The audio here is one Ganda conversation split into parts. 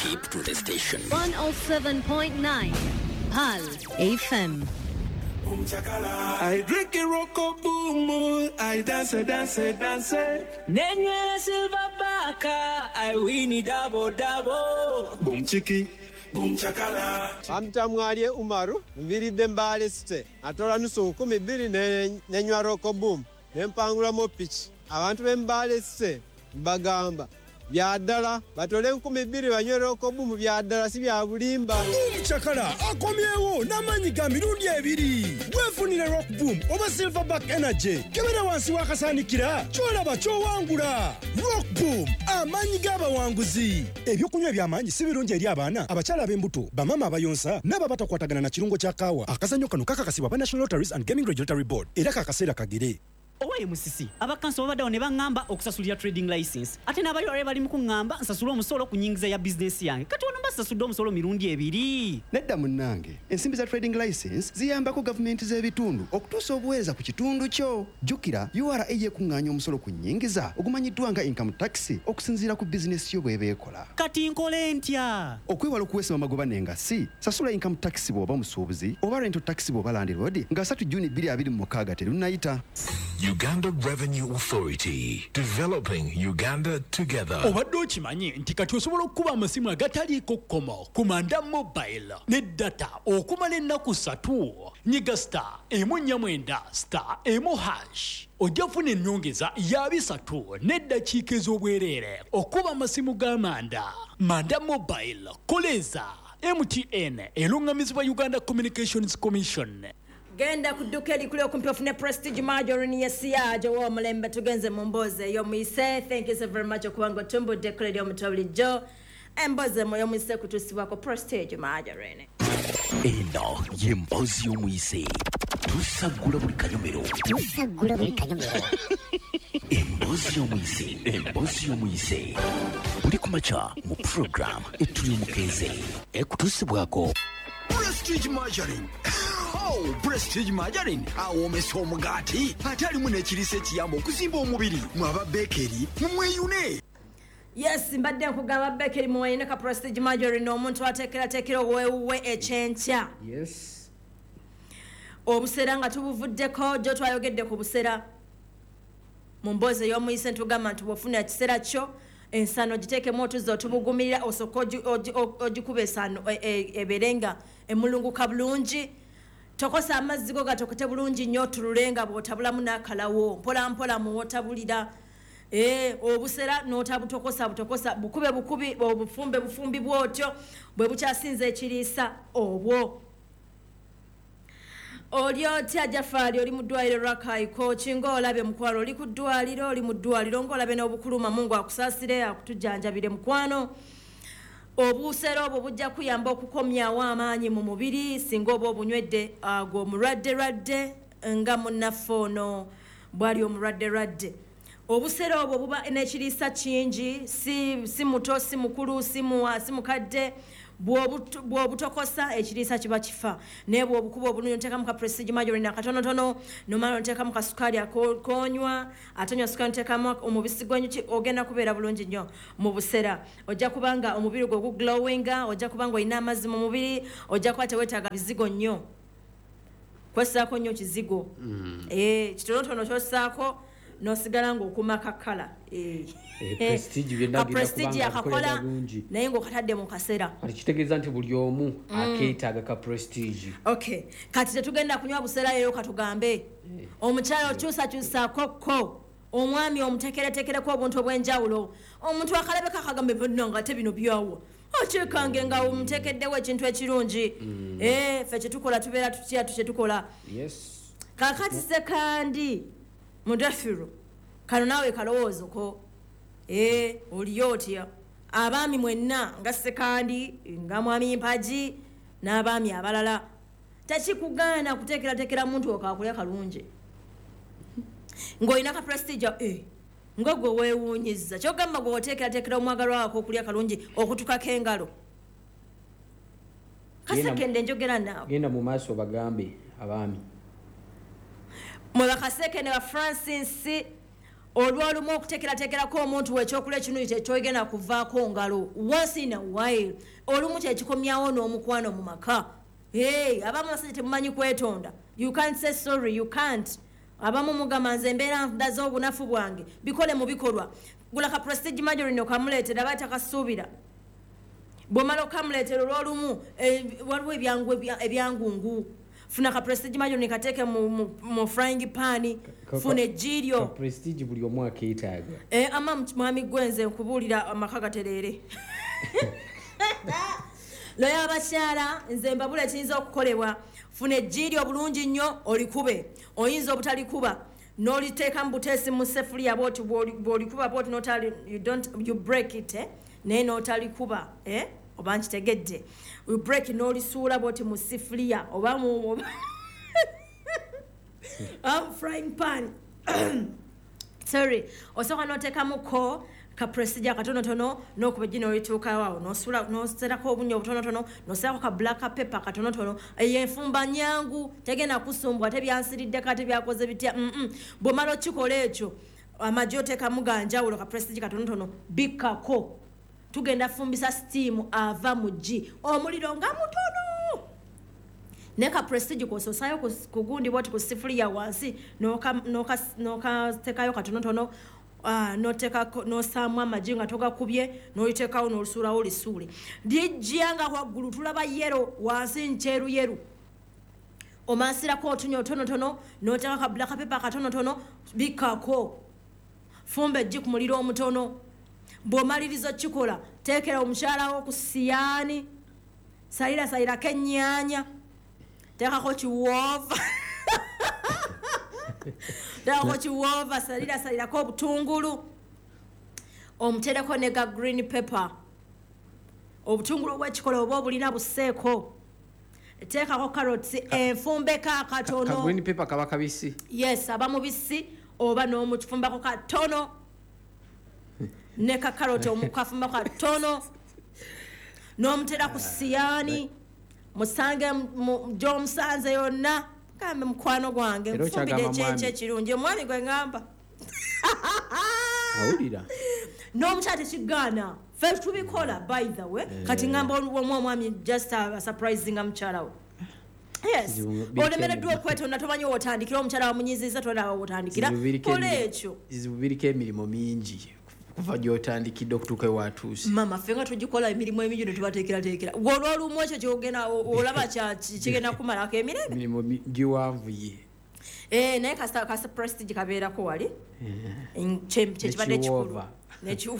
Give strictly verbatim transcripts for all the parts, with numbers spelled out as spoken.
Keep to the station. one oh seven point nine Pal F M. I drink a rocko boom, I dance, dance, dance. Nenye silver baka, I win it double double. Boom chiki, boom chakala. Amtamwaliye Umaru, mviridde mbale site. Atola nusu kumi bbiri nenywa rocko boom. Nempangula mo pitch. Abantu bembale site bagamba. Byadala batole nkumi bbiri banywe rocko boom byadala si bya bulimba. Chakala akomyewo namanyi ga mirundi ebiri wefunire rock boom oba silverback energy kebera wansi wakasanikira kyolaba kyowangula rock boom amanyi g'abawanguzi ebyokunywa ebyamanyi si birungi eri abaana abakyala ab'embuto bamama abayonsa n'ababatakwatagana na kirungo kya kaawa akazannyo kano kakakasibwa ba National Lotteries and Gaming Regulatory Board era kakaseera kagere. Owaye musisi abakanso babadde ne bangamba okusasulira trading license ate n'abayole bali mu kungamba nsasula omusolo ku nyingiza ya business yange kati ono mbasasudde omusolo mirundi ebiri. Nedda munnange ensimbi za trading license ziyambako gavumenti z'ebitundu okutuusa obuweereza ku kitundu kyo. Jjukira U R A yeekuŋŋaanya omusolo ku nyingiza ogumanyiddwa nga income tax okusinziira ku bizinesi yo bw'eba ekola. Kati nkole ntya? Okwewala okuweesa amagoba n'engassi sasula income tax bw'oba musuubuzi oba rental tax bw'oba landlord nga three June bbiri abiri mu mukaaga terunnayita. Uganda Revenue Authority, developing Uganda together. Obadde okimanyi nti kati osobola okuba amasimu agataliiko kkomo ku Manda Mobile ne data okumala ennaku ssatu. Nyiga star emu nnya mwenda star emu hash ojja kufuna ennyongeza ya bisatu n'eddakiika ez'obwereere okuba amasimu ga Manda. Manda Mobile koleza M T N erungamizibwa Uganda Communications Commission. Genda kuduka likule okumpi ofune Prestige Margarine yesiyaje wo mulembe tugenze mu mboze yo muise. Thank you so very much okubango tumbo declare yo mutawuli jo emboze moyo muise kutusibwa ko Prestige Margarine. Eno yembozi y'omuyise tusagula buli kanyomero Tusagula buli kanyomero. Embozi y'omuyise embozi y'omuyise buli kumaca mu program etuli omukeze ekutusibwako Prestige Margarine. Oh, Prestige Margarine awomesa omugaati ate alimu n'ekiriisa ekiyamba okuzimba omubiri mwaba bekeri mumweyune. Yes, mbadde nkugamba bekeri muwayine ka Prestige Margarine omuntu ateekerateekera oweewuwe ekyenkya. Yes. Obusera nga tubuvuddeko jo twayogedde ku busera mu mboze y'omuyise ntugamba nti bw'ofuna ekiseera kyo ensano giteekemu otuzza otubugumirira osooka ogikuba ensano eberenga emulunguka bulungi. Tokosa amazzi go gatokete bulungi nnyo tululenga bw'otabulamu n'akalawo mpola mpola mu wotabulira. Eh, obusera n'otabutokosa butokosa bukube bukubi obufumbe bufumbi bwotyo bwe bukyasinza ekiriisa obwo. Oli otya Jafari oli mu ddwaliro Rakayiko kinga olabe mukwano oli ku ddwaliro oli mu ddwaliro ng'olabe n'obukuluma Mungu akusaasire akutujjanjabire mukwano. Obusera obwo bujja kuyamba okukomyawo amaanyi mu mubiri singa oba obunywedde ago mulwadde radde nga munnaffe ono bwali omulwadde radde. Obusera obwo buba n'ekiriisa kingi si, si muto si mukulu si mukadde bw'obutokosa ekiriisa kiba kifa naye bw'obukuba obulungi nteekamu ka Prestige Margarine akatonotono nomala nteekamu ka sukaali akonywa ate nywa sukaali nteekamu omubisi gw'enjuki ogenda kubeera bulungi nnyo mu busera. Ojja kubanga omubiri gwo guglowinga ojja kubanga olina amazzi mu mubiri ojja kuba teweetaaga bizigo nnyo kwessaako nnyo kizigo mm. eh, kitonotono kyossaako nosigala ng'okuma kakala eh. Eh, Prestige byonna bina kubanga akola bulungi naye ng'okatadde mu kaseera kitegeeza nti buli omu mm. akeetaaga ka Prestige. Okay, kati tetugenda kunywa busera leero katugambe eh. Omukyala okyusakyusaako ko omwami omuteekereteekereko obuntu obw'enjawulo omuntu akalabeka akagambe bonna nga ate bino byawo okyekange nga omuteekeddewo ekintu ekirungi mm. eh, ffe kyetukola tubeera tutya tukyetukola. Yes. Kakati sekandi mudafiru kano naawe kalowoozo ko eh, oliyo otya abaami mwenna nga sekandi nga mwami mpaji n'abaami abalala tekikugaana kuteekerateekera muntu okakulya kalungi ng'olina ka Prestige eh, nga gwe weewuunyizza kyogamba gwe oteekerateekera omwagalwa wako okulya kalungi okutukako engalo kasekende njogera naawe genda mu maaso bagambe abaami mwe bakaseke ne ba Francis olwolumu okutekeratekerako omuntu wekyokula ekinuyi kyogenda kuvaako ngalo once in a while olumu kyekikomyawo n'omukwano mu maka. Hey, abamu abasajja temumanyi kwetonda. You can't say sorry, you can't. Abamu mugamba nze embeera ndaze obunafu bwange bikole mu bikolwa. Gula ka Prestige Margarine okamuleetera aba takasuubira. Bw'omala okamuleetera olwolumu waliwo ebyangu ebyangungu. Funa ka Prestige Margarine kateeke mu, mu, mu frying pan. Funa ejjiryo. Ka Prestige buli omu akeetaaga. Eh, ama mwami gwenze nkubuulira amaka gatereere. Loya abakyala nze mbabula ekiyinza okukolebwa. Funa ejjiryo obulungi nnyo olikube. Oyinza obutalikuba. N'oliteeka mu buteesi mu sefuliya bw'oti bw'olikuba bw'oti n'otali you don't you break it eh naye n'otalikuba eh oba nkitegedde you break n'olisuula bw'oti mu sefuliya oba mu um, frying pan sorry osooka n'oteekamuko ka Prestige katonotono n'okuba ejjino olituukawo n'osula n'oserako obunnyo obutonotono n'oserako ka black pepper katonotono ey'enfumba nyangu tegenda kusumbwa tebyansiridde kate byakoze bitya mm bw'omala okikola ekyo amagi oteekamu ganjawulo ka Prestige katonotono bikkako tugenda fumbisa steam ava mu gi omuliro nga mutono ne ka Prestige kosoosayo ku gundi bwoti ku sifuliya wansi n'okateekayo katonotono. Ah, no teka no samwa majinga toka kubye no iteka no sura oli sule dijjanga kwa gulu tulaba yero wansi ncheru yeru omasira ko tunyo tono tono no teka ka black pepper katono tono bikako fumbe ji kumuliro omutono bomalirizo chikola tekera omushara wo kusiyani saira saira kenyanya teka ko chiwova Dawa ko chiwova salira salira ko butungulu omutereko ne ga green pepper obutungulu bw'ekikola oba obulina buseeko teeka ko carrots enfumbe ka katono ka green pepper kaba kabisi yes aba mubisi oba no mukifumba ko katono ne ka carrot omukafumba ko katono no mutera ku siyani musange jo musanze yonna kambe mukwano gwange mfumbide chenche kirungi omwami gwe ngamba awulira no mchate kigana first to be caller by the way kati ngamba omwami just a surprising amchala yes olemere dwo kweto natomanyo otandikira omchala wa munyiziza tola otandikira kole ekyo izibubirike emilimo mingi kuva gyotandikidde okutuuka ewatuuse mama fenga tugikola emirimu emingi ne tubateekera teekera gwolwalumu ekyo kyogenda olaba kigenda kumalako emirembe emirimu giwanvuye eh naye kasa kasa Prestige kabeerako wali kyekibadde kikulu nekiwo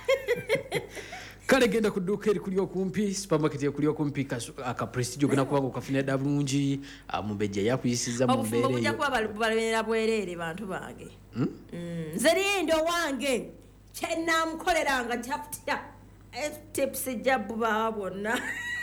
kale genda ku dduuka eri kuli okumpi supermarket ekuli okumpi aka Prestige ogenda kubanga okafunira bulungi mubejja yakuyisiza mu mbeera eyo obujja kuba balabera bwereere bantu bange nze lindo wange kyenamukoleranga tyakutya tips ejjabu baabona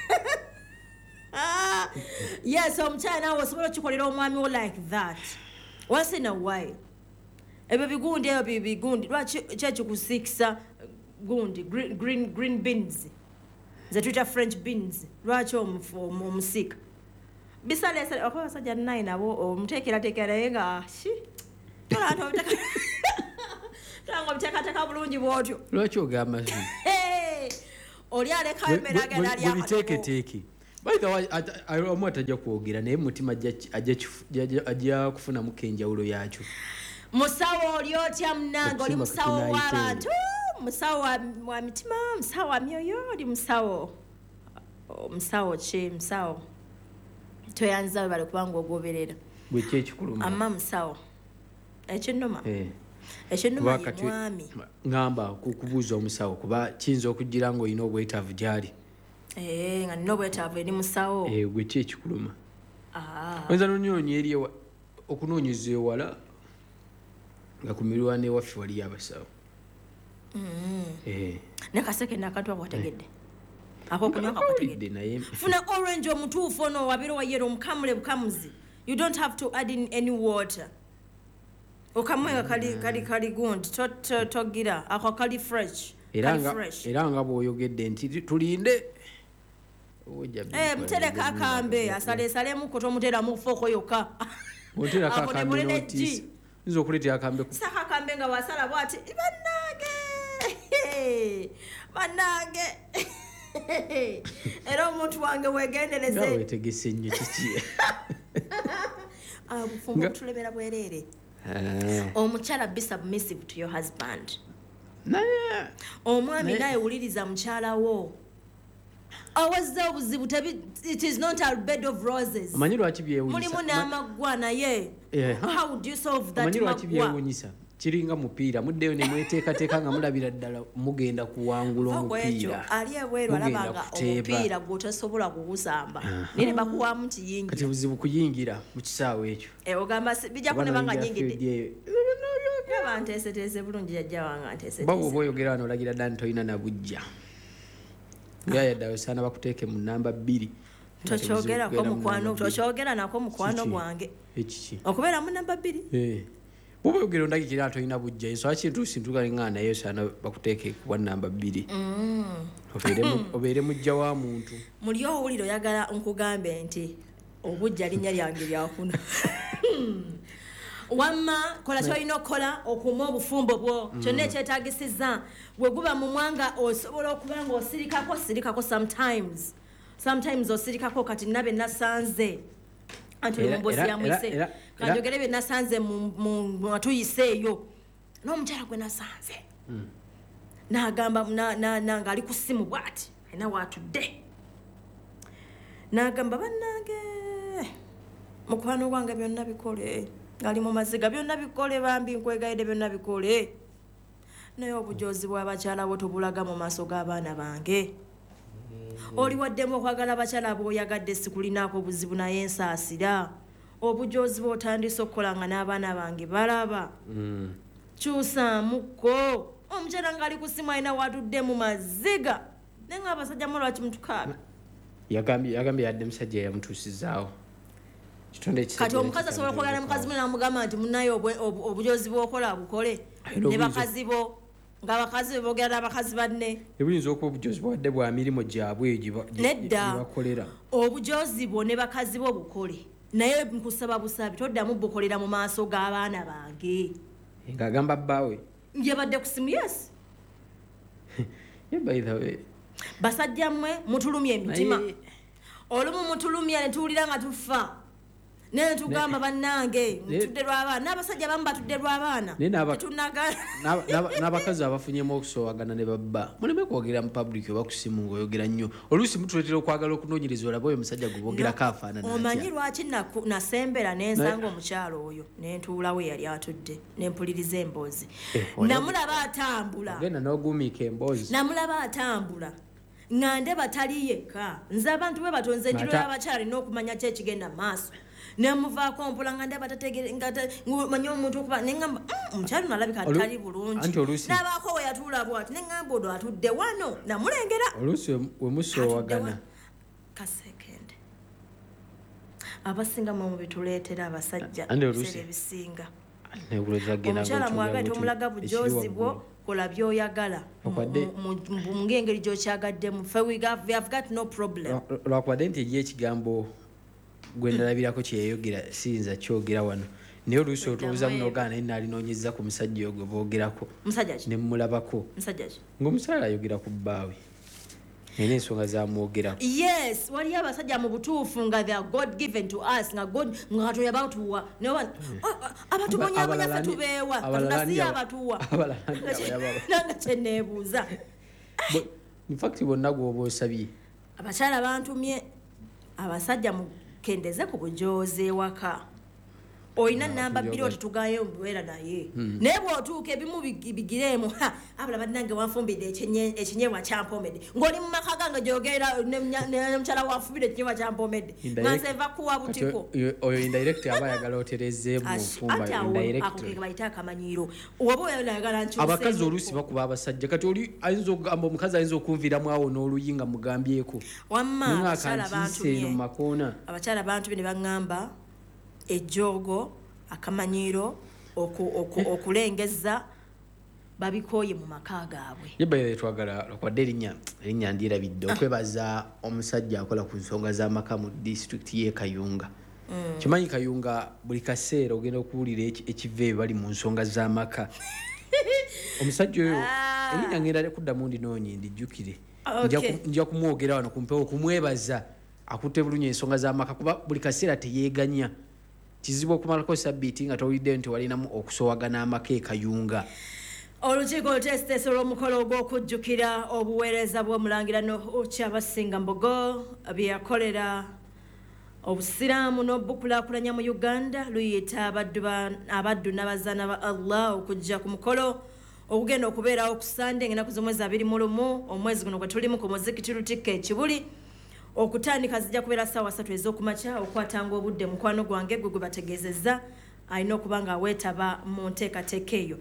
yes omukyala nawe osobola okikolera omwami wo like that once in a while ebyo bigundi ebyo bibigundi lwaki kyekikusikisa gundi green, green, green beans ze tuyita French beans lwaki omusika bisalesale okola basajja nnayi nabo omuteekerateekera naye nga tolanto tango mtekateka bulungi bwotyo lwaki ogamba oli alekayo emmere agenda ali akateko by the way omu atajja kwogera naye mutima ajja kufunamu kenjawulo yakyo musawo oli otya munange oli musawo w'abantu musawo wa mitima musawo wa myoyo oli musawo musawo ki musawo toyanzawe bali kubanga ogoberera bweki ekikuluma amma musawo ekinnuma ekinnuma mwami ngamba kukubuuza omusawo kuba kiyinza okugira ng'olina obwetaavu gyali Eh, nga nino bwetaavu eri musawo. Eh, gwe ki ekikuluma? Ah. Oyinza n'onyoonya eri okunoonyeza ewala nga ku mirwana ewaffe waliyo abasawo. Mm. Eh. Ne kaseke n'akantu ako kategedde. Ako okunywa kategedde naye. Funa orange omutuufu ono wabiro wa yero omukamule bukamuzi. You don't have to add in any water. Okamwe kali kali kali gundi to togira ako kali fresh. Eranga eranga bw'oyogedde nti tulinde. Eh mtereka akambe asale sale mu kotomutera mu foko yoka. Mutera kakambe noti. Nzo kulete akambe. Saka akambe bagambe nga wasala bwati bannange bannange era omuntu wange wegendereze nga wetegese nnyo kiki abufumbo tulebera bwerere omukyala be submissive to your husband omwami naye wuliriza mukyala wo awazza obuzibu it is not a bed of roses amanyi lwaki byewunyisa mulimu n'amaggwa naye how would you solve that amanyi lwaki byewunyisa kiringa mupiira muddeyo ne mweteekateeka nga mulabira ddala mugenda kuwangula omupiira ali ebweru alabanga omupiira gw'otasobola kuwusamba naye ne bakuwaamu kiyingira kati buzibu kuyingira mu kisaawe ekyo ogamba bijja kunebanga nyingidde banteeseteese bulungi jajja wange anteeseteese ba bwoba oyogera wano olagira ddala ntolina na bujja yayaddayo saana bakuteeke mu namba bbiri tokyogerako mukwano tokyogera nako mukwano gwange ekiki okubeera mu namba bbiri bwoba oyogera ondagikira ntolina bujja ensonga kintu sintugalinga naye saana bakuteeke kuwa namba bbiri obeere mujja wa muntu muli owulire oyagala nkugambe nti obujja linnya lyange lyakuna wamma kola kyolina okukola okuuma obufumbo bwo kyonna ekyetaagisiza bwe guba mu mwanga osobola okuba nga osirikako sirikako sometimes sometimes osirikako kati nabe nasanze anti oli mumbosi yamwise kanjogere bye nasanze mwatuyiseeyo n'omukyala gwe nasanze n'agamba ng'ali ku ssimu bw'ati alina waatudde n'agamba bannange mukwano gwange byonna bikole ngali mu maziga byonna bikole bambi nkwegayidde byonna bikole naye obujozi bw'abakyala bo tobulaga mu maaso g'abaana bange oli waddemu okwagala abakyala b'oyagadde sikulinaako obuzibu naye ensaasira obujozi bw'otandise okukolanga n'abaana bange balaba kyusaamuko omukyala ng'ali ku ssimu alina watudde mu maziga naye ng'abasajja mu lwaki mutukaaba yagambye yadde musajja yamutuusizaawo kati omukazi asobola okwagala mukazi mwe namugamba nti munaye obujozi bwokola bukole ne bakazi bo ng'abakazi beboogera n'abakazi banne ebuyinza okuba obujozi bwadde bwa mirimu gyabwe gyebakolera obujozi bwo ne bakazi bo bukole naye nkusaba busabi toddamu bukolera mu maaso g'abaana bange ng'agamba bbaawe yabadde ku simu yes by the way basajja mmwe mutulumya emitima olumu mutulumya ne tuwulira nga tufa naye tugamba bannange mutudde lw'abaana n'abasajja abamu batudde lw'abaana n'abakazi abafunyemu okusoowagana ne babba muleme kwogera mu public oba ku simu ng'oyogera nnyo oluusi mutuleetera okwagala okunoonyereza olaba oyo omusajja gwe boogerako afaanana omanyi lwaki nasembera n'ensanga omukyalo oyo ne ntuulawo eyali atudde ne mpuliriza emboozi namulaba atambula genda n'ogumiika emboozi namulaba atambula nga ndeba tali yekka nze abantu bwe batonze ejjiro y'abakyala alina okumanya ki ekigenda mu maaso nemuvaako mpola nga ndaba tategeremanyi omuntu okuba neŋamba omukyalo nalabika tali bulungi nabaako we yatuula bwati neŋamba odwo atudde wano namulengera oluusi wemusoowagana kasekende abasinga mu bituleetera abasajja ebiseera ebisinga omukyala mwagale tomulaga bujozi bwo kola byoyagala mu ngeri gyokyagaddemu lwakubadde nti eri ekigambo gwe ndalabirako kyeyayogera siyinza kyogera wano naye oluusi otubuuzamu nogaa naye naalinoonyeza ku musajja ogwe boogerako ne mmulabako ng'omukyala ayogera ku bbaawe naye n'ensonga zamwogerako yes waliyo abasajja mu butuufu nga they are god given to us nga god nga katoya batuwa abatubonyabonya ffe tubeewa tunasiya abatuwa nanga kyeneebuuza infact bonna gwoba osabye abakyala bantumye abasajja mukendeze ku bujozi ewaka olina namba bbiri otetugayo mbubeera naye naye bw'otuuka ebimu bigireemu abula bannange wanfumbidde ekinyeebwa kyampomedde ng'oli mu maka gange gyogera nemukyala wanfumbidde ekinyeebwa kyampomedde nga nze nva kuwa butiko oyo indirect aba ayagala oterezeemu nfumba indirect bayita akamanyiiro oba oyagala nkyuse abakazi oluusi bakuba abasajja kati oli ayinza okugamba omukazi ayinza okunviiramu awo n'oluyi nga mugambyeko wamma abakyala bantumye mu makoona abakyala bantumye ne baŋŋamba ejjoogo akamanyiiro okulengeza babikooye mu maka gaabwe yebaye twagala lwakwadde erinnya erinnya ndirabidde okwebaza omusajja akola ku nsonga z'amaka mu disitulikiti y'e Kayunga kimanyi Kayunga buli kaseera ogenda okuwulira ekive bali mu nsonga z'amaka omusajja oyo erinnya ngenda kuddamu ndinoonye ndijjukire nja kumwogera wano kumpewo kumwebaza akutte bulungi ensonga z'amaka kuba buli kaseera teyeeganya kizibu okumalako sabbiiti nga towulidde nti walinamu okusowagana amaka e Kayunga. Olukiiko olutesiteesa olw'omukolo ogw'okujjukira obuweereza bw'omulangira Kyabasinga Mbogo bye yakolera obusiraamu n'obukulaakulanya mu Uganda luyita abaddu n'abazaana ba Allah okujja ku mukolo ogugenda okubeerawo ku Sande ng'ennaku z'omwezi abiri mu lumu omwezi guno gwe tulimu ku muzikiti Lutikko e Kibuli okutandika zijja kubeera ssaawa ssatu ez'okumakya okwatanga obudde mukwano gwange gwe gwe bategeezezza alina okuba nga weetaba mu nteekateeka eyo.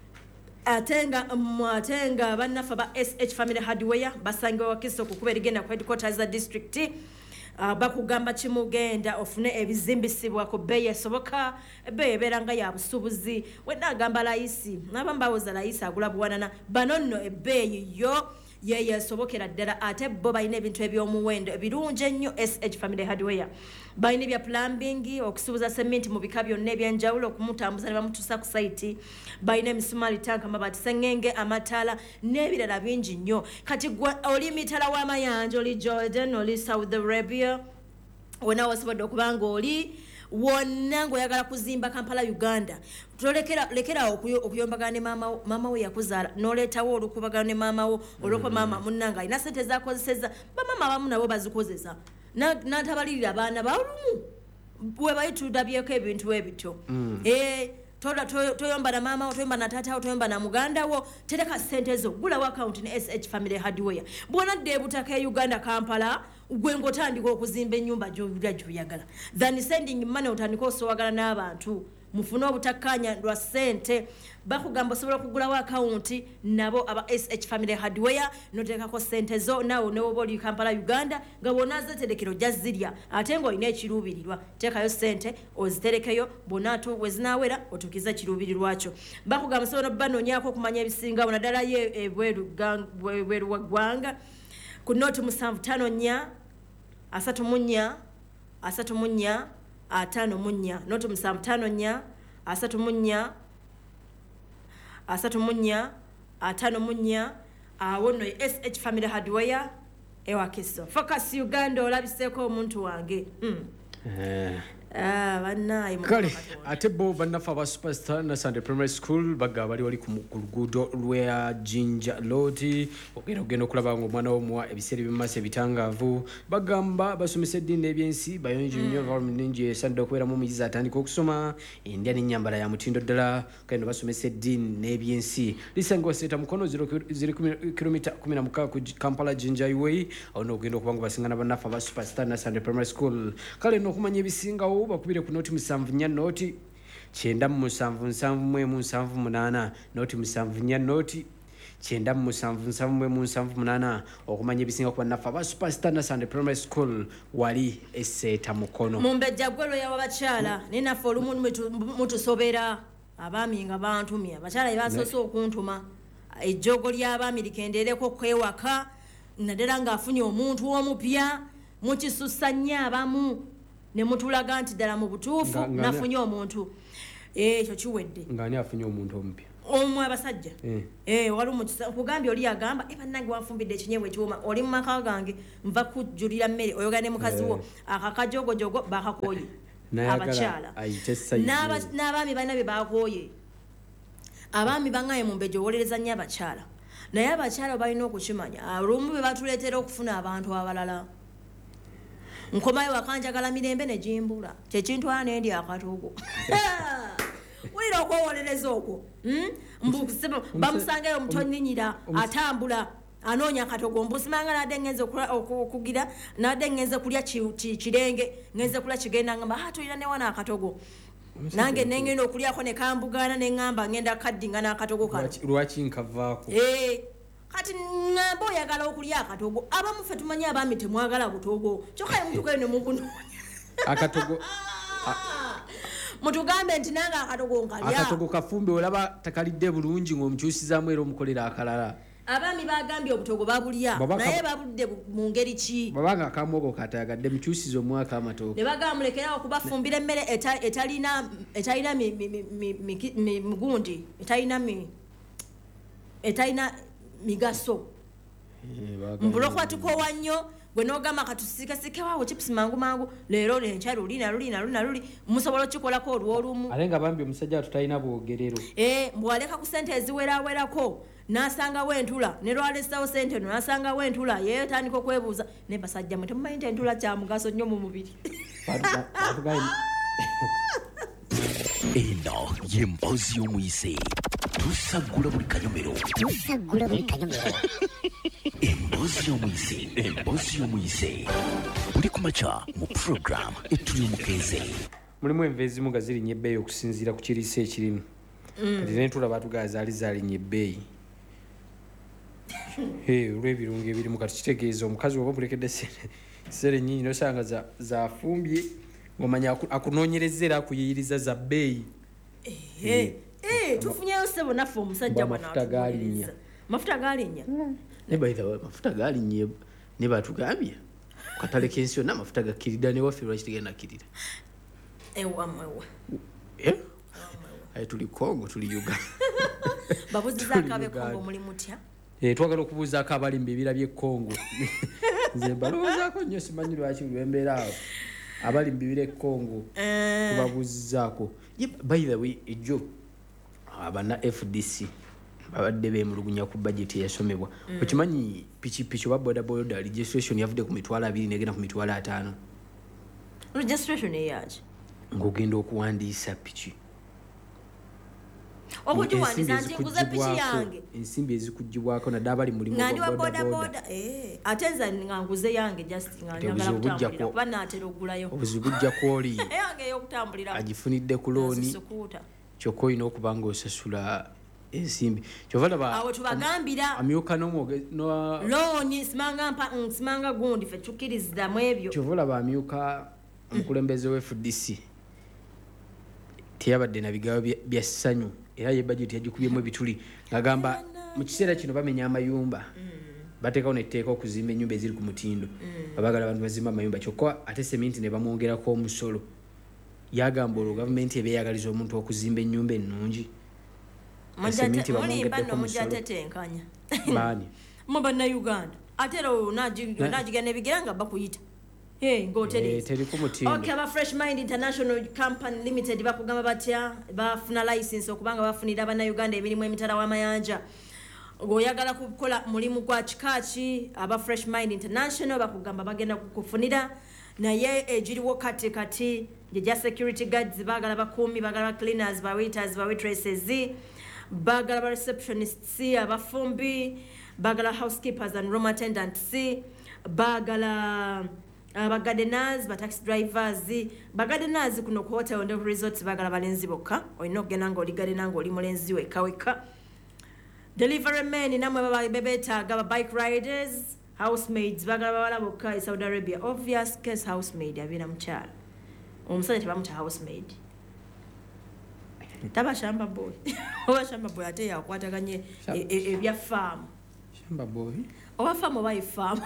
Atenga mwatenga bannaffe ba S H Family Hardware basangibwa Wakiso okukuba erigenda ku headquarters za district. Uh, bakugamba kimugenda ofune ebizimbisibwa ku bbeeyi esoboka ebbeeyi ebeera nga ya busubuzi wedda agamba layisi nabamu bawoza layisi agula buwanana bano nno ebbeeyi yo yeye esobokera ddala ate bo balina ebintu eby'omuwendo ebirungi ennyo S H Family Hardware balina ebya plumbing okusubuza sementi mu bika byonna ebyenjawulo okumutambuza ne bamutuusa ku saiti balina emisumaali tanka amabaati sengenge amataala n'ebirala bingi nnyo kati oli mitala w'amayanja oli Jordan oli Saudi Arabia wena wasobodde okuba nga oli wonna ng'oyagala kuzimba Kampala Uganda tolekera lekera okuyombagana ne maama maama we yakuzaala n'oleetawo olukubagana ne maama wo olwokuba maama munnanga alina ssente z'akozeseza bamama abamu nabo bazikozesa n'atabalirira abaana balumu bwe bayitudabyeko ebintu ebityo eh tola toyomba na mama toyomba na tata wo toyomba na muganda wo tereka ssente zo gulawo account ne S H Family Hardware bwona debutaka e Uganda Kampala gwe ngotandika okuzimba ennyumba gy'obira gy'oyagala than sending money otandika osowagala n'abantu mufune obutakkaanya lwa ssente bakugamba osobola okugulawo account nabo aba S H Family Hardware noteekako ssente zo nawe newoba oli Kampala Uganda nga bwona zeterekero ojja zirya ate ng'olina ekiruubirirwa teekayo ssente oziterekeyo bwonatu we zinaawera otuukiza ekiruubirirwa kyo bakugamba osobola banoonyaako okumanya ebisingawo naddala ye ebweru wa ggwanga ku nooti musanvu ttaano nnya asatu mu nnya asatu mu nnya atano mu nnya nooti musanvu ttaano nnya asatu mu nnya asatu mu nnya atano mu nnya awo nno S H Family Hardware ewakiso Focus Uganda olabiseeko omuntu wange ah bannaye kale ate bo bannaffe aba Superstar na Sunday Primary School baga bali wali ku luguudo lwa Jinja Road ogenda ogenda okulaba ng'omwana w'omuwa ebiseera eby'emumaaso ebitangaavu bagamba basomesa eddiini n'ebyensi bayonjo nnyo environment nnungi esaanidde okubeeramu omuyizi atandika okusoma endya n'ennyambala ya mutindo ddala kale no basomesa eddiini n'ebyensi lisangibwa Seeta Mukono ziri kilomita kumi na mukaaga ku Kampala Jinja Highway awo n'ogenda okuba nga basingana bannaffe aba Superstar na Sunday Primary School kale n'okumanya ebisingawo bakubire ku nooti musanvu nnya nooti kyenda mu musanvu nsanvu mu emu nsanvu munaana nooti musanvu nnya nooti kyenda mu musanvu nsanvu mu emu nsanvu munaana okumanya ebisinga ku bannaffe aba Superstar na Sunday Primary School wali e Seeta Mukono mumbejja gwelo yawabakyala naye naffe olumu mutusobera abaami nga bantumya abakyala ebasoose okuntuma ejjogo ly'abaami likendeereko okwewaka naddala ng'afunye omuntu omupya mukisussa nnyo abamu ne mutulaga nti ddala mu butuufu nafunye omuntu ekyo kiwedde ng'ani afunye omuntu omupya omwe abasajja eh wali okugambye oli agamba ebannange wanfumbidde ekinyeebwa ekiwuma oli mu maka gange nva kujjulira mmere oyogana ne mukazi wo akakajogojogo bakakooye abakyala n'abaami balina bye bakooye abaami baŋŋaye mu mbejo owolereza nnyo abakyala naye abakyala balina okukimanya olumu be batuleetera okufuna abantu abalala nkomayo wakanjagala mirembe ne jimbula kyekintwala nendi akatogo wulira okwowolereza okwo bamusangayo omutoninyira atambula anoonya akatogo mbusimanga nadde ngenze okugira nadde ngenze kulya kirenge ngenze kulya kigenda ngamba ha tulina newana akatogo nange nengenda okulyako ne kambugana neŋŋamba ngenda kaddinga n'akatogo kano lwaki nkavaako kati ngamba oyagala okulya akatogo abamu ffe tumanyi abaami temwagala butogo kyokka mutukayo ne mukunoonya akatogo mutugambe nti nange akatogo nkalya akatogo kafumbe olaba takalidde bulungi ng'omukyusizaamu era omukolera akalala abaami bagambye obutogo babulya naye babudde mu ngeri ki babanga akamuogo katayagadde mukyusiza omwaka amatooke ne bagamulekerawo kubafumbira emmere etalina etalina migundi etalina etalina migaso mbulokwatukowa nnyo gwe n'ogamba katusikasike waawo chips mangu mangu leero nenkya luli naluli naluli naluli musobola okikolako olw'olumu ate nga bambi omusajja tutalina bwogerero eh mbwaleka ku sente eziwerawerako n'asangawo entula ne lwalesawo sente eno n'asangawo entula yeetandika okwebuuza ne basajja mwe temumanyi nti entula kya mugaso nnyo mu mubiri eno y'emboozi y'omuyise tusagula buli kanyomero tusagula buli kanyomero emboozi y'omuyise emboozi y'omuyise buli ku makya mu program etuli omukeeze mulimu enva ezimu nga zirinya ebbeeyi okusinziira ku kiriisa ekirimu kati n'entula baatugaa zaali zaalinya ebbeeyi olw'ebirungo ebirimu kati kitegeeza omukazi oba omulekedde sere nnyingi nosanga zafumbye ng'omanya akunoonyereza era akuyiyiriza za bbeeyi tufunyeyo sebo naffe omusajja mafuta galinnya mafuta galinnya ne baitha mafuta galinnya ne batugambye katale kensi yonna amafuta gakkirira ne waffe lwaki tegenda kirira ewamwewa aye tuli Kongo tuli Uganda babuzizaako ab'e Kongo muli mutya twagala okubuuzaako abali mu bibira by'e Kongo nze mbalowoozaako nnyo simanyi lwaki lwembeera awo abali mu bibira e Kongo tubabuuzizaako by the way ejjo abana F D C babadde beemulugunya ku budget eyasomebwa okimanyi pikipiki oba bodaboda registration yavudde ku mitwalo abiri negenda ku mitwalo ataano registration eyaki ng'ogenda okuwandiisa piki obujuwandiisa nti nkuze piki yange ensimbi ezikuggibwako nadde abali mulimu ngandi wa bodaboda ate nze nga nkuze yange just nga njagala kutambulira kuba naatera okugulayo obuzibu bujja kwoli yange ey'okutambulira agifunidde ku looni kyokka olina okuba ng'osasula ensimbi kyova laba awo tubagambira amyuka looni simanga mpa simanga gundi ffe tukkirizamu ebyo kyova laba amyuka omukulembeze w'F D C teyabadde na bigawo bya ssanyu era ye budget yagikubyemu ebituli ngagamba mu kiseera kino bamenya amayumba bateekawo netteeka okuzimba ennyumba eziri ku mutindo babagala abantu bazimba amayumba kyokka ate seminti ne bamwongerako omusolo yagamba olwo gavumenti eba eyagaliza omuntu okuzimba ennyumba ennungi mulimba nomujatetenkanya baani mu bannayuganda ate era onagigenda ebigera nga bakuyita ng'otereza aba Fresh Mind International Company Limited bakugamba batya bafuna license okubanga bafunira abannayuganda emirimu emitala w'amayanja ng'oyagala kukola mulimu gwa kikaaki aba Fresh Mind International bakugamba bagenda kukufunira naye egiriwo kati kati gye security guards bagala bakuumi bagala ba cleaners ba waiters ba waitresses bagala ba receptionists abafumbi bagala housekeepers and room attendants bagala aba gardeners ba taxi drivers ba gardeners kuno ku hotel and resorts bagala balenzi bokka olina okugenda nga oli gardener nga oli mulenzi wekka wekka delivery men namwe baba bebeetaaga ba bike riders housemaids bagala bawala bokka e Saudi Arabia obvious case housemaid abeera mukyala omusajja tebamuta housemaid taba shamba boy oba shamba boy ate yakwataganye ebya farm shamba boy oba farm oba farm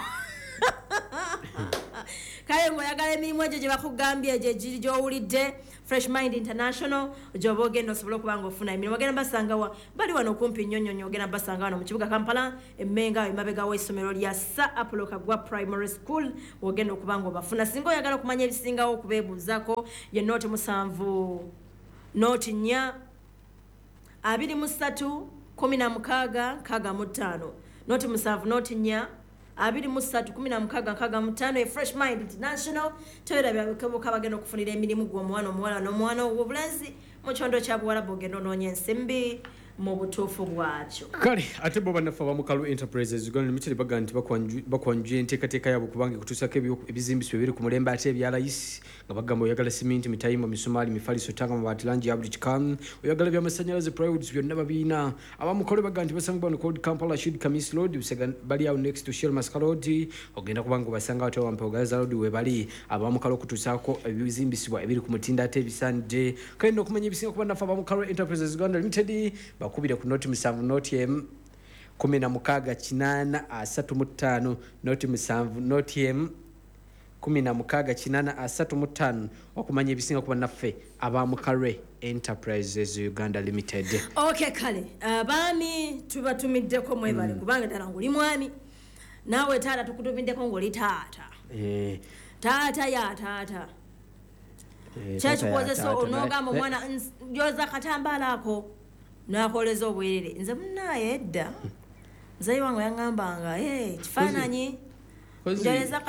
kale ngoyagala emirimu egyo gye bakugambye egyo egiri gy'owulidde Fresh Mind International gyoba ogenda osobola okuba nga ofuna emirimu ogenda basangawa bali wano okumpi nnyonyonyo ogenda basanga wano mu kibuga Kampala emmenga emabega w'essomero lya Sir Apollo Kagwa Primary School ogenda okuba nga obafuna singa oyagala okumanya ebisingawo okubeebuuzako ye nooti musanvu nooti nnya abiri mu ssatu kumi na mukaaga nkaaga mu ttaano nooti musanvu nooti nnya abiri mu ssatu kumi na mukaaga nkaaga mu ttaano e Fresh Mind International tewerabyabukebuka bagenda okufunira emirimu gw'omuwana omuwala n'omwana ow'obulenzi mu kyondo kya buwalabu ogenda onoonya ensimbi mu butuufu bwakyo kale ate bo bannaffe abamukalu enterprises Uganda Limited baga nti bakwanjula enteekateeka yaabwe kubanga ekutuusako ebizimbisibwa ebiri ku mulembe ate ebya layisi nga bagamba oyagala siminti mitayimba misumaali mifaliso tanga mabaati langi ya buli kikamu oyagala byamasannyalaze plywood byonna babiina abamukalu baga nti basanga bano called Kampala Shid Kamis Road Busega bali awo next to Shell Masaka Road ogenda kubanga obasanga wate wampe Ogaza Road we bali abamukalu okutuusako ebizimbisibwa ebiri ku mutindo ate ebisaanidde kale n'okumanya ebisinga ku bannaffe abamukalu enterprises Uganda Limited bakubire ku noti musanvu noti emu kumi na mukaaga kinaana asatu mu ttaano noti musanvu noti emu kumi na mukaaga kinaana asatu mu ttaano okumanya ebisinga kuba naffe abamukare Enterprises Uganda Limited. Okay kale abaami tubatumiddeko mwebale kubanga ddala ngoli mwami naawe taata tukutumiddeko ngoli taata eh taata ya taata kyekikoze so onogamba omwana njoza katambala ako nakoleza obwerere nze munaye edda nze wange yangambanga eh kifaananyi njoleza